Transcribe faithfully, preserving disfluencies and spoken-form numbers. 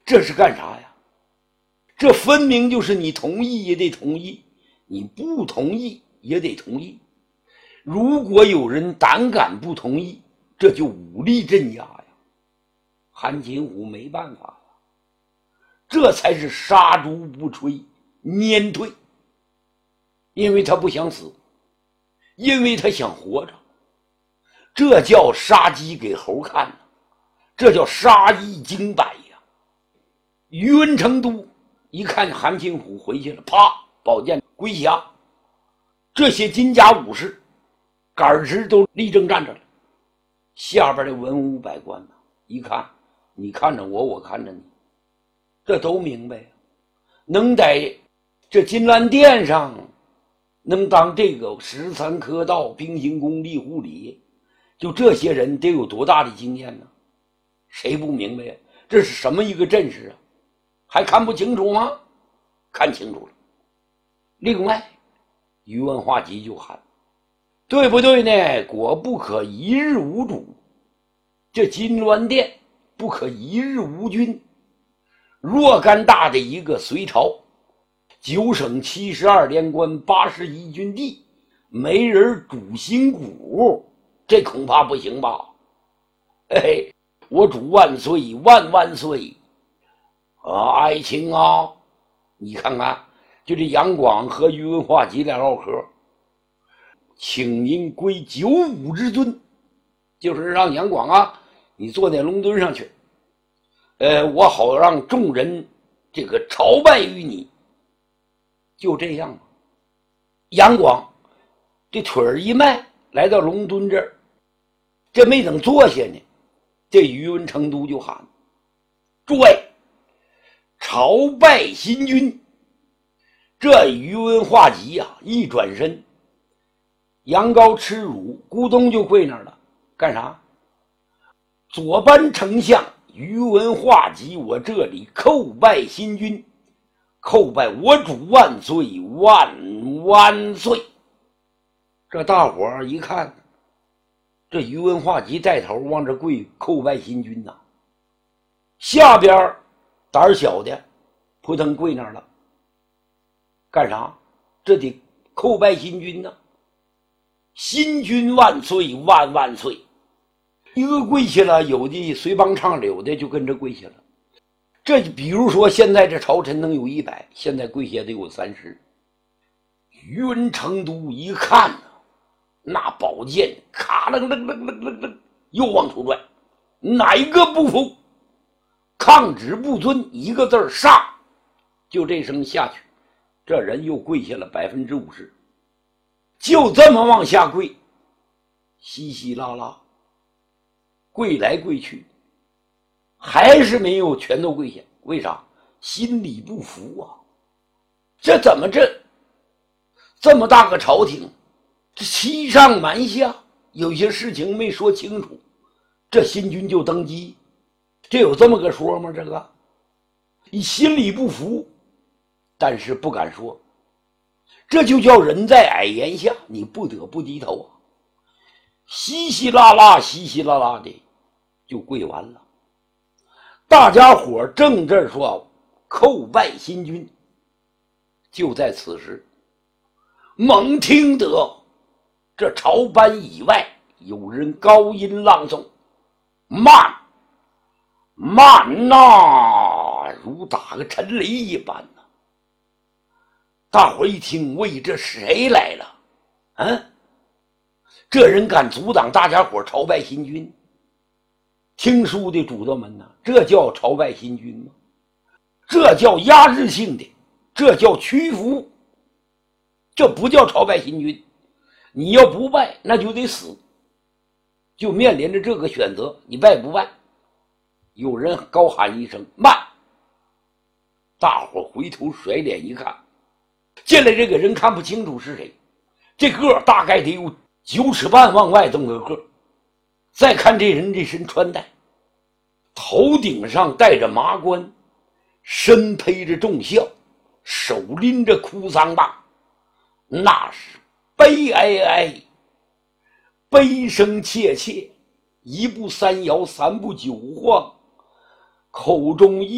这是干啥呀？这分明就是你同意也得同意，你不同意也得同意。如果有人胆敢不同意，这就武力镇压呀。韩擒虎没办法呀，这才是杀猪不吹撵退。因为他不想死，因为他想活着，这叫杀鸡给猴看呢，这叫杀一儆百呀。于文成都一看韩擒虎回去了，啪，宝剑归下。这些金甲武士杆直都立正站着了。下边的文武百官呢，一看你看着我，我看着你，这都明白，能在这金銮殿上能当这个十三科道兵行宫立护理，就这些人得有多大的经验呢？谁不明白呀？这是什么一个阵势啊？还看不清楚吗？看清楚了。另外于文化及就喊，对不对呢？国不可一日无主，这金銮殿不可一日无君。若干大的一个隋朝，九省七十二连官八十一军地，没人主心骨，这恐怕不行吧？哎，我主万岁万万岁啊！爱卿啊，你看看，就这杨广和于文化及俩唠嗑，请您归九五之尊，就是让杨广啊，你坐在龙墩上去，呃，我好让众人这个朝拜于你。就这样吧。杨广这腿儿一迈，来到龙墩这儿，这没等坐下呢，这于文成都就喊：诸位，朝拜新君。这于文化及呀、啊，一转身，羊羔吃乳，咕咚就跪那儿了。干啥？左班丞相于文化及我这里叩拜新君，叩拜我主万岁万万岁。这大伙儿一看，这于文化及带头往这跪叩拜新君呐，下边胆小的扑腾跪那儿了。干啥？这得叩拜新君呢。新君万岁万万岁。一个跪下了，有的随帮唱柳的就跟着跪下了。这比如说现在这朝臣能有一百，现在跪下得有三十。于文成都一看呢，那宝剑咔楞楞楞楞楞楞又往出拽，哪一个不服？抗旨不遵，一个字儿杀，就这声下去，这人又跪下了百分之五十。就这么往下跪，稀稀拉拉跪来跪去，还是没有全都跪下。为啥？心里不服啊！这怎么这这么大个朝廷，这欺上瞒下，有些事情没说清楚，这新君就登基，这有这么个说吗？这个你心里不服，但是不敢说，这就叫人在矮檐下，你不得不低头啊！稀稀拉拉稀稀拉拉的就跪完了。大家伙正这说叩拜新君，就在此时，猛听得这朝班以外有人高音朗诵：慢慢呐、啊，如打个沉雷一般呐、啊。大伙一听，喂，这谁来了？嗯，这人敢阻挡大家伙朝拜新君？听书的主子们呢，这叫朝拜新君吗？这叫压制性的，这叫屈服，这不叫朝拜新君。你要不拜，那就得死，就面临着这个选择，你拜不拜？有人高喊一声慢，大伙回头甩脸一看，进来这个人看不清楚是谁，这个大概得有九尺半往外这么个个。再看这人这身穿戴，头顶上戴着麻冠，身披着重孝，手拎着哭丧棒，那是悲哀哀，悲声切切，一步三摇三步九晃，口中一